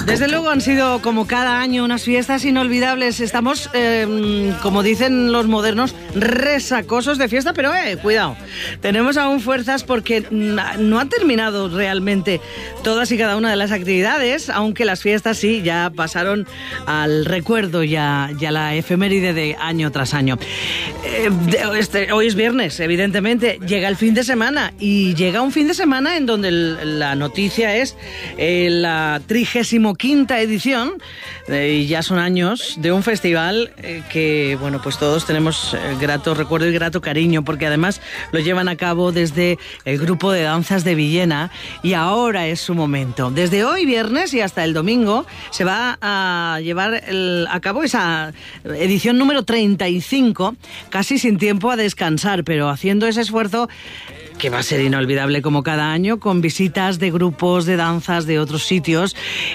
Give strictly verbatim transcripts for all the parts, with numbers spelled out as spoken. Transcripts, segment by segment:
Desde luego han sido, como cada año, unas fiestas inolvidables. Estamos, eh, como dicen los modernos, resacosos de fiesta, pero eh, cuidado, tenemos aún fuerzas porque no han terminado realmente todas y cada una de las actividades, aunque las fiestas sí ya pasaron al recuerdo y a, y a la efeméride de año tras año. Eh, este, hoy es viernes, evidentemente, llega el fin de semana y llega un fin de semana en donde el, la noticia es eh, la trigésimo quinta edición, eh, y ya son años de un festival eh, que, bueno, pues todos tenemos eh, grato recuerdo y grato cariño, porque además lo llevan a cabo desde el grupo de danzas de Villena y ahora es su momento. Desde hoy viernes y hasta el domingo se va a llevar el, a cabo esa edición número treinta y cinco, casi sin tiempo a descansar, pero haciendo ese esfuerzo que va a ser inolvidable como cada año, con visitas de grupos de danzas de otros sitios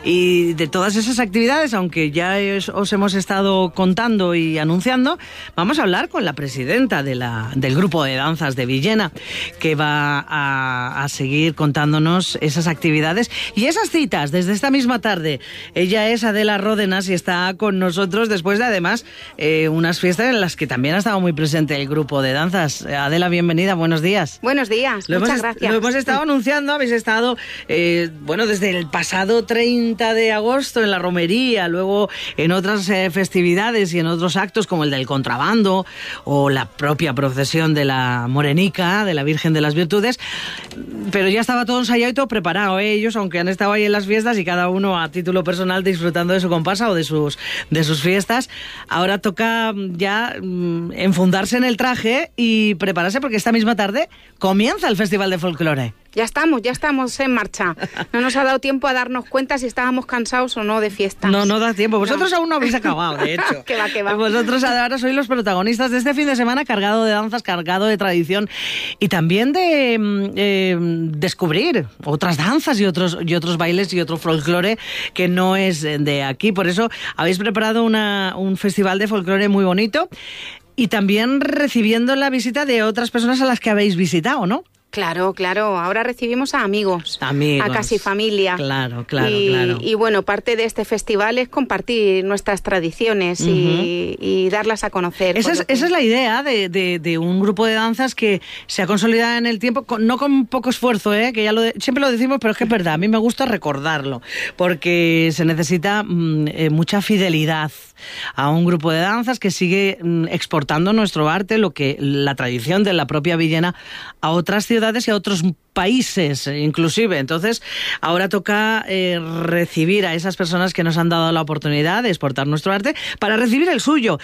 y de todas esas actividades, aunque ya os, os hemos estado contando y anunciando. Vamos a hablar con la presidenta de la, del grupo de danzas de Villena, que va a, a seguir contándonos esas actividades y esas citas desde esta misma tarde. Ella es Adela Ródenas y está con nosotros después de, además, eh, unas fiestas en las que también ha estado muy presente el grupo de danzas. Adela, bienvenida, buenos días. Buenos días. Días. Lo Muchas hemos, gracias. Lo hemos estado anunciando, habéis estado, eh, bueno, desde el pasado treinta de agosto en la romería, luego en otras eh, festividades y en otros actos como el del contrabando o la propia procesión de la Morenica, de la Virgen de las Virtudes, pero ya estaba todo ensayado y todo preparado, ¿eh? Ellos, aunque han estado ahí en las fiestas y cada uno a título personal disfrutando de su comparsa o de sus, de sus fiestas, ahora toca ya mm, enfundarse en el traje y prepararse porque esta misma tarde comienza Comienza el Festival de Folclore. Ya estamos, ya estamos en marcha. No nos ha dado tiempo a darnos cuenta si estábamos cansados o no de fiestas. No, no da tiempo. Vosotros no. aún no habéis acabado, de hecho. Que va, que va. Vosotros ahora sois los protagonistas de este fin de semana cargado de danzas, cargado de tradición y también de eh, descubrir otras danzas y otros, y otros bailes y otro folclore que no es de aquí. Por eso habéis preparado una, un festival de folclore muy bonito. Y también recibiendo la visita de otras personas a las que habéis visitado, ¿no? Claro, claro. Ahora recibimos a amigos, amigos, a casi familia. Claro, claro, y, claro. Y bueno, parte de este festival es compartir nuestras tradiciones uh-huh. y, y darlas a conocer. Esa es, que... esa es la idea de, de, de un grupo de danzas que se ha consolidado en el tiempo, con, no con poco esfuerzo, ¿eh? Que ya lo de, siempre lo decimos, pero es que es verdad. A mí me gusta recordarlo, porque se necesita mm, eh, mucha fidelidad a un grupo de danzas que sigue mm, exportando nuestro arte, lo que la tradición de la propia Villena a otras ciudades y a otros países inclusive. Entonces ahora toca eh, recibir a esas personas que nos han dado la oportunidad de exportar nuestro arte para recibir el suyo,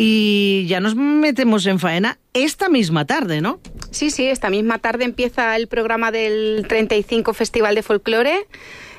y ya nos metemos en faena esta misma tarde, ¿no? Sí, sí, esta misma tarde empieza el programa del treinta y cinco Festival de Folclore.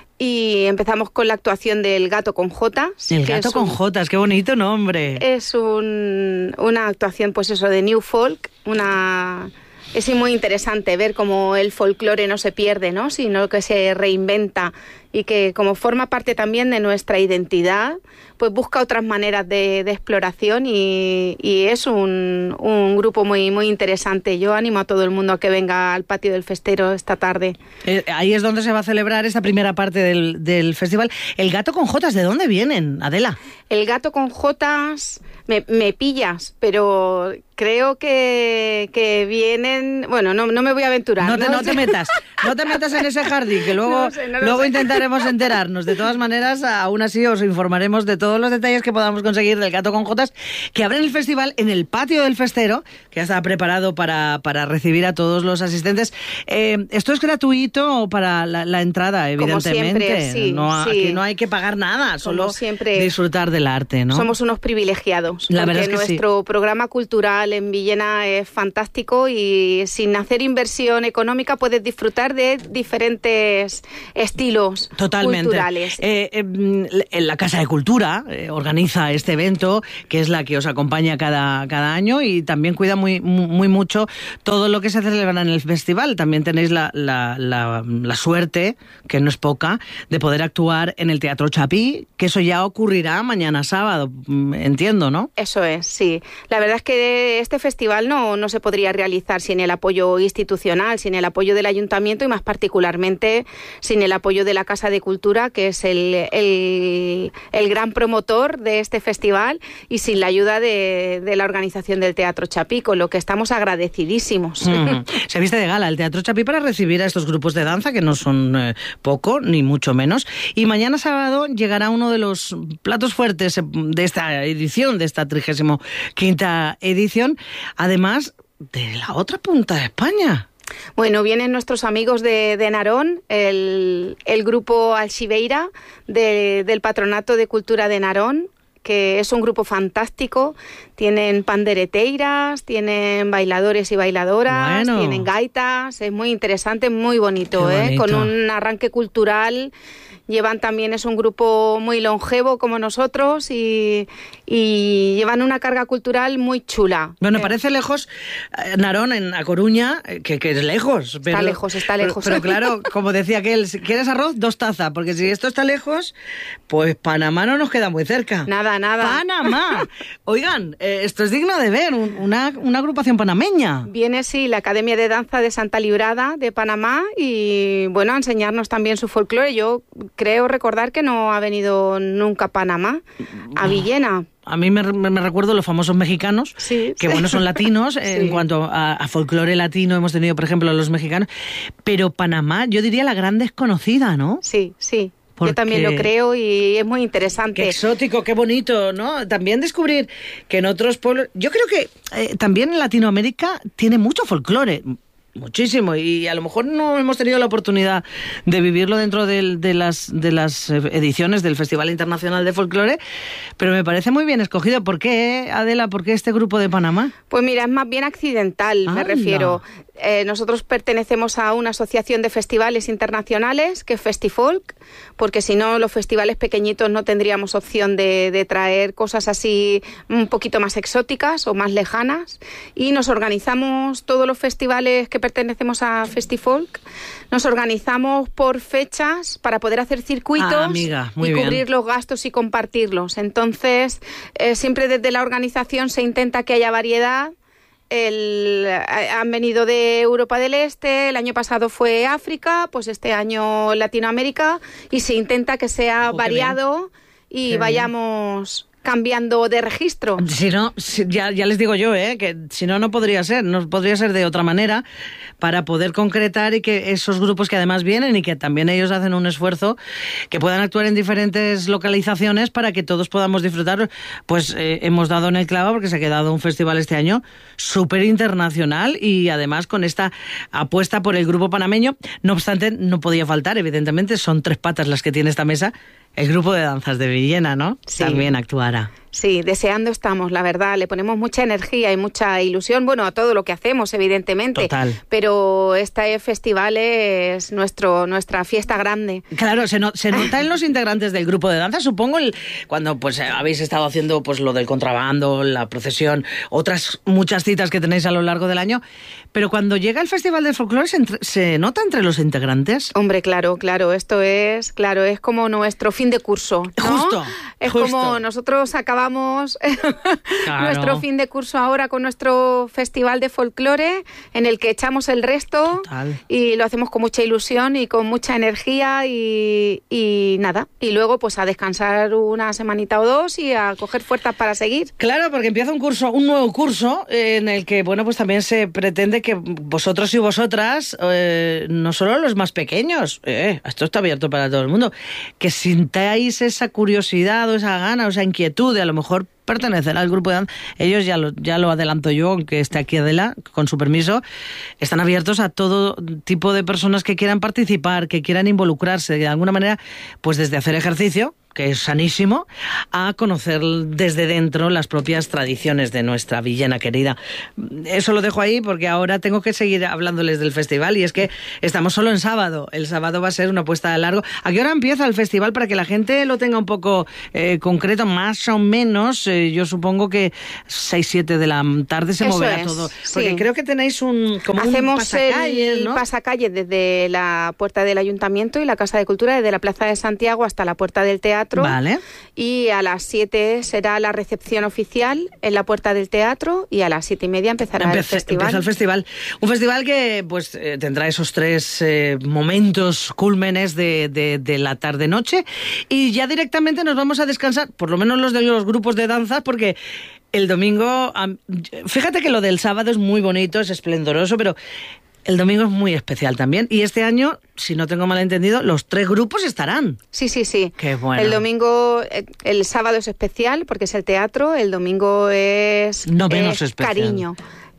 Y empezamos con la actuación del Gato con Jotas. El Gato con un, Jotas, qué bonito nombre. Es un, una actuación, pues eso, de New Folk, una... Es muy interesante ver cómo el folclore no se pierde, ¿no? Sino que se reinventa y que, como forma parte también de nuestra identidad, pues busca otras maneras de, de exploración y, y es un, un grupo muy, muy interesante. Yo animo a todo el mundo a que venga al patio del Festero esta tarde. Eh, ahí es donde se va a celebrar esta primera parte del, del festival. El Gato con Jotas, ¿de dónde vienen, Adela? El Gato con Jotas... Me, me pillas, pero creo que, que vienen... Bueno, no, no me voy a aventurar. No te, no, no te metas, no te metas en ese jardín, que luego, no sé, no luego intentaremos enterarnos. De todas maneras, aún así os informaremos de todos los detalles que podamos conseguir del Gato con Jotas, que abren el festival en el patio del Festero, que ya está preparado para, para recibir a todos los asistentes. Eh, ¿Esto es gratuito para la, la entrada, evidentemente? Como siempre, sí. No, sí. Aquí no hay que pagar nada, solo siempre, disfrutar del arte, ¿no? Somos unos privilegiados. La porque verdad es que nuestro sí. programa cultural en Villena es fantástico y sin hacer inversión económica puedes disfrutar de diferentes estilos Totalmente. culturales. Eh, eh, la Casa de Cultura eh, organiza este evento, que es la que os acompaña cada, cada año, y también cuida muy, muy mucho todo lo que se celebra en el festival. También tenéis la, la, la, la suerte, que no es poca, de poder actuar en el Teatro Chapí, que eso ya ocurrirá mañana sábado, entiendo, ¿no? Eso es, sí. La verdad es que este festival no, no se podría realizar sin el apoyo institucional, sin el apoyo del ayuntamiento y más particularmente sin el apoyo de la Casa Casa de Cultura, que es el, el, el gran promotor de este festival, y sin la ayuda de, de la organización del Teatro Chapí, con lo que estamos agradecidísimos. Mm. Se viste de gala el Teatro Chapí para recibir a estos grupos de danza, que no son eh, poco, ni mucho menos. Y mañana sábado llegará uno de los platos fuertes de esta edición, de esta trigésimo quinta edición, además de la otra punta de España. Bueno, vienen nuestros amigos de, de Narón, el, el grupo Alxibeira de, del Patronato de Cultura de Narón, que es un grupo fantástico. Tienen pandereteiras, tienen bailadores y bailadoras, bueno. tienen gaitas. Es muy interesante, muy bonito, ¿eh? Con un arranque cultural. Llevan también, es un grupo muy longevo como nosotros y, y llevan una carga cultural muy chula. Bueno, parece lejos eh, Narón, en A Coruña, que, que es lejos. Pero, está lejos, está lejos. Pero, pero claro, como decía aquel, si quieres arroz, dos tazas, porque si esto está lejos, pues Panamá no nos queda muy cerca. Nada, nada. ¡Panamá! Oigan, eh, esto es digno de ver, una, una agrupación panameña. Viene, sí, la Academia de Danza de Santa Librada de Panamá y, bueno, a enseñarnos también su folclore. Yo creo recordar que no ha venido nunca a Panamá, a Villena. A mí me, me, me recuerdo los famosos mexicanos, sí, que sí. bueno, son latinos, sí. En cuanto a, a folclore latino hemos tenido, por ejemplo, los mexicanos, pero Panamá, yo diría la gran desconocida, ¿no? Sí, sí. Porque... Yo también lo creo y es muy interesante. Qué exótico, qué bonito, ¿no? También descubrir que en otros pueblos... Yo creo que eh, también en Latinoamérica tiene mucho folclore, muchísimo, y a lo mejor no hemos tenido la oportunidad de vivirlo dentro de, de, las, de las ediciones del Festival Internacional de Folclore, pero me parece muy bien escogido. ¿Por qué, Adela? ¿Por qué este grupo de Panamá? Pues mira, es más bien accidental, ¡Anda! Me refiero. Eh, nosotros pertenecemos a una asociación de festivales internacionales que es Festifolk, porque si no los festivales pequeñitos no tendríamos opción de, de traer cosas así un poquito más exóticas o más lejanas, y nos organizamos todos los festivales que pertenecemos a Festifolk, nos organizamos por fechas para poder hacer circuitos ah, amiga, muy y bien. cubrir los gastos y compartirlos. Entonces, eh, siempre desde la organización se intenta que haya variedad. El, han venido de Europa del Este, el año pasado fue África, pues este año Latinoamérica, y se intenta que sea oh, variado y qué vayamos bien. Cambiando de registro. Si no, si, ya, ya les digo yo, ¿eh? Que si no, no podría ser, no podría ser de otra manera, para poder concretar y que esos grupos que además vienen y que también ellos hacen un esfuerzo, que puedan actuar en diferentes localizaciones para que todos podamos disfrutar. Pues eh, hemos dado en el clavo porque se ha quedado un festival este año súper internacional y además con esta apuesta por el grupo panameño. No obstante, no podía faltar, evidentemente, son tres patas las que tiene esta mesa. El grupo de danzas de Villena, ¿no? Sí. También actuará. Sí, deseando estamos, la verdad. Le ponemos mucha energía y mucha ilusión, bueno, a todo lo que hacemos, evidentemente. Total. Pero este festival es nuestro nuestra fiesta grande. Claro, se, no, se nota en los integrantes del grupo de danza, supongo, el, cuando pues habéis estado haciendo pues lo del contrabando, la procesión, otras muchas citas que tenéis a lo largo del año. Pero cuando llega el Festival de Folclore, ¿se, entre, ¿se nota entre los integrantes? Hombre, claro, claro. Esto es, claro, es como nuestro fin de curso, ¿no? Justo. Es justo. como nosotros acabamos claro. nuestro fin de curso ahora con nuestro festival de folclore, en el que echamos el resto. Total. Y lo hacemos con mucha ilusión y con mucha energía y, y nada. Y luego pues a descansar una semanita o dos y a coger fuerzas para seguir. Claro, porque empieza un curso, un nuevo curso eh, en el que bueno pues también se pretende que vosotros y vosotras, eh, no solo los más pequeños, eh, esto está abierto para todo el mundo, que sintáis esa curiosidad o esa gana o esa inquietud de a lo mejor pertenecer al grupo de danza. Ellos, ya lo, ya lo adelanto yo, aunque esté aquí Adela, con su permiso, están abiertos a todo tipo de personas que quieran participar, que quieran involucrarse de alguna manera, pues desde hacer ejercicio, que es sanísimo, a conocer desde dentro las propias tradiciones de nuestra Villena querida. Eso lo dejo ahí porque ahora tengo que seguir hablándoles del festival y es que estamos solo en sábado. El sábado va a ser una puesta de largo. ¿A qué hora empieza el festival? Para que la gente lo tenga un poco eh, concreto, más o menos. Eh, yo supongo que seis, siete de la tarde se Eso moverá es, todo. sí. Porque creo que tenéis un, como Hacemos un pasacalles, el ¿no? pasacalle desde la puerta del Ayuntamiento y la Casa de Cultura, desde la Plaza de Santiago hasta la puerta del teatro. teatro. Vale. Y a las siete será la recepción oficial en la puerta del teatro y a las siete y media empezará Empece, el festival. Empieza el festival. Un festival que pues eh, tendrá esos tres eh, momentos cúlmenes de, de, de la tarde-noche y ya directamente nos vamos a descansar, por lo menos los de los grupos de danza, porque el domingo, fíjate que lo del sábado es muy bonito, es esplendoroso, pero el domingo es muy especial también. Y este año, si no tengo mal entendido, los tres grupos estarán. Sí, sí, sí. Qué bueno. El domingo, el sábado es especial porque es el teatro, el domingo es, no menos es especial. Cariño.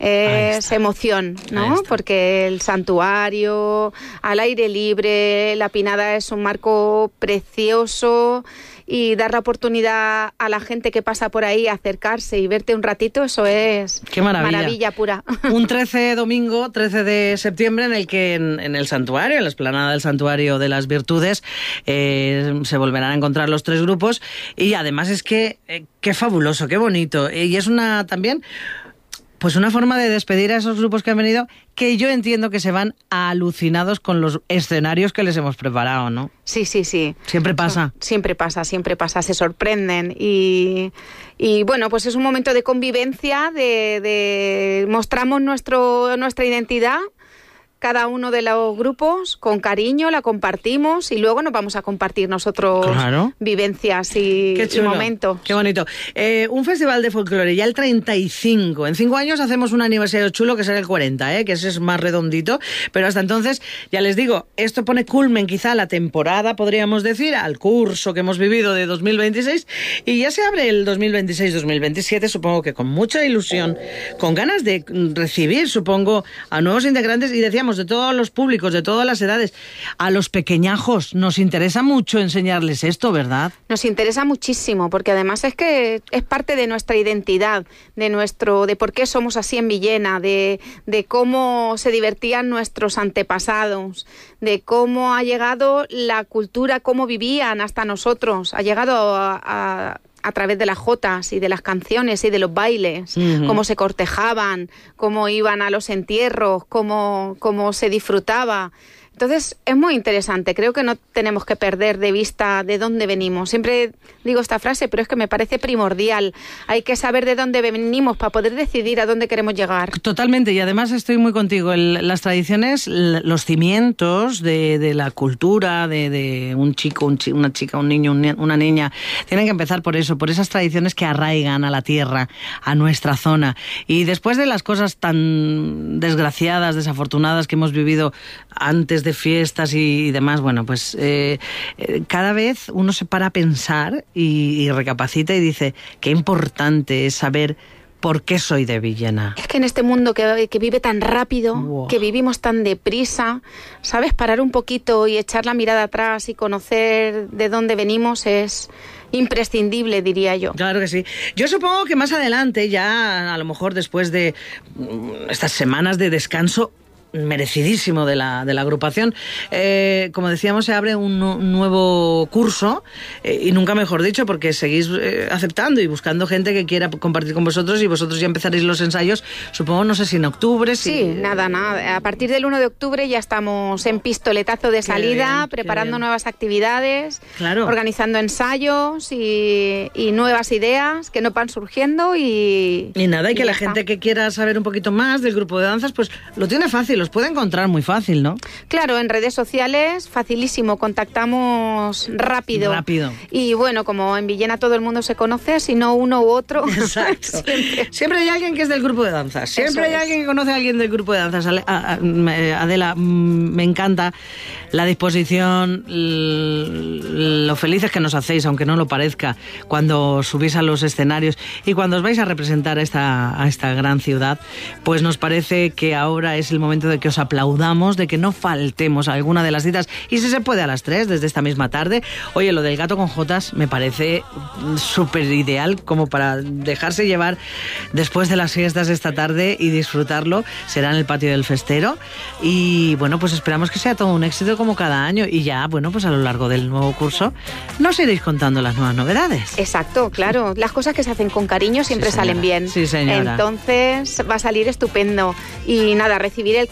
Es emoción, ¿no? Porque el santuario, al aire libre, la Pinada es un marco precioso y dar la oportunidad a la gente que pasa por ahí a acercarse y verte un ratito, eso es Qué maravilla. maravilla pura. Un trece domingo, trece de septiembre, en el que en, en el santuario, en la explanada del Santuario de las Virtudes, eh, se volverán a encontrar los tres grupos y además es que, eh, qué fabuloso, qué bonito. Y es una también... Pues una forma de despedir a esos grupos que han venido, que yo entiendo que se van alucinados con los escenarios que les hemos preparado, ¿no? Sí, sí, sí. Siempre pasa. Siempre pasa, siempre pasa, se sorprenden y, y bueno, pues es un momento de convivencia, de, de mostramos nuestro, nuestra identidad, cada uno de los grupos, con cariño, la compartimos y luego nos vamos a compartir nosotros claro. vivencias y, Qué chulo, y momentos. Qué bonito. Eh, un festival de folclore, ya el treinta y cinco. En cinco años hacemos un aniversario chulo que será el cuarenta, ¿eh? Que ese es más redondito. Pero hasta entonces, ya les digo, esto pone culmen quizá a la temporada, podríamos decir, al curso que hemos vivido de dos mil veintiséis. Y ya se abre el dos mil veintiséis dos mil veintisiete, supongo que con mucha ilusión, con ganas de recibir, supongo, a nuevos integrantes. Y decíamos, de todos los públicos, de todas las edades. A los pequeñajos nos interesa mucho enseñarles esto, ¿verdad? Nos interesa muchísimo, porque además es que es parte de nuestra identidad, de nuestro, de por qué somos así en Villena, de, de cómo se divertían nuestros antepasados, de cómo ha llegado la cultura, cómo vivían hasta nosotros, ha llegado a, a a través de las jotas y de las canciones y de los bailes, uh-huh. cómo se cortejaban, cómo iban a los entierros, cómo, cómo se disfrutaba. Entonces, es muy interesante. Creo que no tenemos que perder de vista de dónde venimos. Siempre digo esta frase, pero es que me parece primordial. Hay que saber de dónde venimos para poder decidir a dónde queremos llegar. Totalmente, y además estoy muy contigo. El, las tradiciones, los cimientos de, de la cultura, de, de un chico, un chi, una chica, un niño, un, una niña, tienen que empezar por eso, por esas tradiciones que arraigan a la tierra, a nuestra zona. Y después de las cosas tan desgraciadas, desafortunadas que hemos vivido antes de de fiestas y, y demás, bueno, pues eh, eh, cada vez uno se para a pensar y, y recapacita y dice, qué importante es saber por qué soy de Villena. Es que en este mundo que, que vive tan rápido, wow. que vivimos tan deprisa, ¿sabes? Parar un poquito y echar la mirada atrás y conocer de dónde venimos es imprescindible, diría yo. Claro que sí. Yo supongo que más adelante, ya a lo mejor después de estas semanas de descanso merecidísimo de la, de la agrupación, eh, como decíamos, se abre un, un nuevo curso eh, y nunca mejor dicho, porque seguís eh, aceptando y buscando gente que quiera compartir con vosotros y vosotros ya empezaréis los ensayos, supongo, no sé si en octubre. Si... Sí, nada, nada. A partir del uno de octubre ya estamos en pistoletazo de salida, bien, preparando nuevas actividades, claro. organizando ensayos y, y nuevas ideas que nos van surgiendo y... Y nada, y, y que la está. gente que quiera saber un poquito más del grupo de danzas, pues lo tiene fácil, los puede encontrar muy fácil, ¿no? Claro, en redes sociales, facilísimo, contactamos rápido. Rápido. Y bueno, como en Villena todo el mundo se conoce, si no uno u otro. Exacto. siempre. siempre hay alguien que es del grupo de danzas. Siempre Eso hay es. alguien que conoce a alguien del grupo de danzas. Adela, me encanta la disposición, lo felices que nos hacéis, aunque no lo parezca, cuando subís a los escenarios y cuando os vais a representar a esta, a esta gran ciudad, pues nos parece que ahora es el momento de que os aplaudamos, de que no faltemos a alguna de las citas, y si se puede a las tres, desde esta misma tarde. Oye, lo del Gato con Jotas me parece súper ideal como para dejarse llevar después de las fiestas esta tarde y disfrutarlo. Será en el patio del Festero y bueno, pues esperamos que sea todo un éxito como cada año y ya, bueno, pues a lo largo del nuevo curso nos iréis contando las nuevas novedades. Exacto, claro. Las cosas que se hacen con cariño siempre sí, salen bien. Sí, señora. Entonces va a salir estupendo. Y nada, recibir el